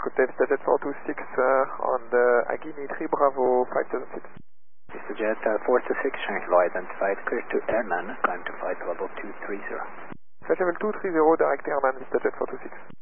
Good day, Jet 426 on the Agini 3 Bravo 5000 feet. Mr. Jet 426, Shanghai identified, clear to airman, climb to flight level 230. Flight level 230, direct airman, Mr. Jet 426.